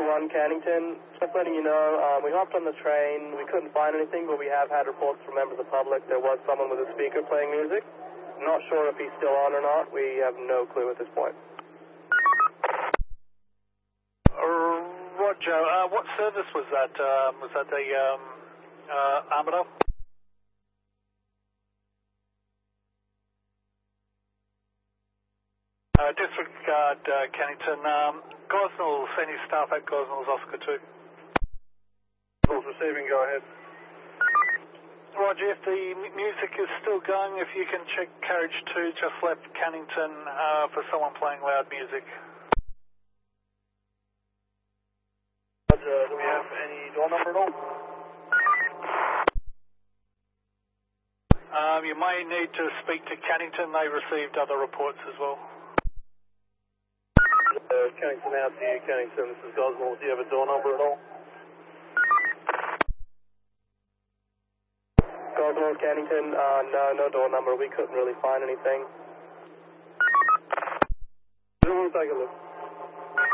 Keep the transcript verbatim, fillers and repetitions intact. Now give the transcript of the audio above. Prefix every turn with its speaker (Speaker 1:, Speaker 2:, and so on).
Speaker 1: one Cannington, just letting you know, um, we hopped on the train, we couldn't find anything, but we have had reports from members of the public there was someone with a speaker playing music. Not sure if he's still on or not, we have no clue at this point.
Speaker 2: Uh, Roger, uh, what service was that? Um, was that the um, uh, Armadale? Uh, disregard uh, Cannington. Um, Gosnell, senior staff at Gosnell's Oscar two.
Speaker 1: Gosnell's receiving, go ahead.
Speaker 2: Roger, if the m music is still going, if you can check carriage two just left Cannington uh, for someone playing loud music.
Speaker 1: Roger, do we have any door number at all?
Speaker 2: Um, you may need to speak to Cannington, they received other reports as well.
Speaker 1: Uh, Cannington out to you, Cannington, this is Gosnell, do you have a door number at all? Gosnell, Cannington, uh, no, no door number, we couldn't really find anything. We'll take a look.